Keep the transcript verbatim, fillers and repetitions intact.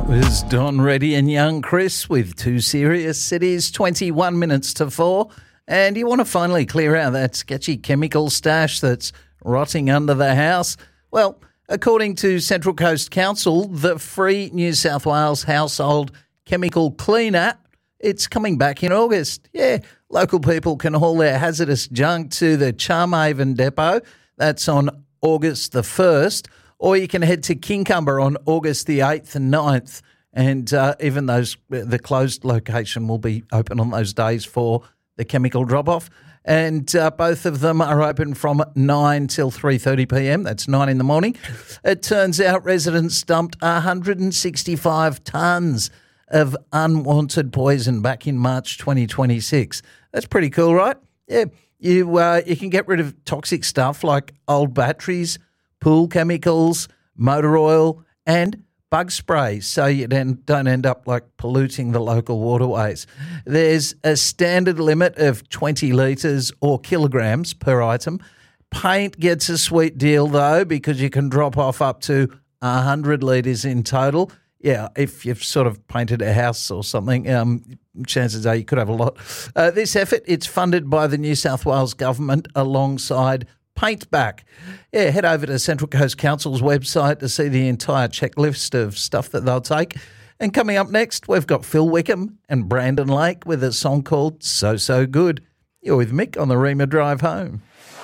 That was Don Reddy and Young Chris with Too Serious. It is twenty-one minutes to four, and you want to finally clear out that sketchy chemical stash that's rotting under the house? Well, according to Central Coast Council, the free New South Wales household chemical cleaner, it's coming back in August. Yeah, local people can haul their hazardous junk to the Charmhaven depot. That's on August the first. Or you can head to Kincumber on August the eighth and ninth. And uh, even those, the closed location will be open on those days for the chemical drop-off. And uh, both of them are open from nine till three thirty p m. That's nine in the morning. It turns out residents dumped one hundred sixty-five tonnes of unwanted poison back in March twenty twenty-six. That's pretty cool, right? Yeah, you uh, you can get rid of toxic stuff like old batteries, pool chemicals, motor oil, and bug spray, so you then don't end up like polluting the local waterways. There's a standard limit of twenty litres or kilograms per item. Paint gets a sweet deal though, because you can drop off up to one hundred litres in total. Yeah, if you've sort of painted a house or something, um, chances are you could have a lot. Uh, this effort, it's funded by the New South Wales Government alongside Paint Back. Yeah, head over to Central Coast Council's website to see the entire checklist of stuff that they'll take. And coming up next, we've got Phil Wickham and Brandon Lake with a song called So So Good. You're with Mick on the Rima Drive Home.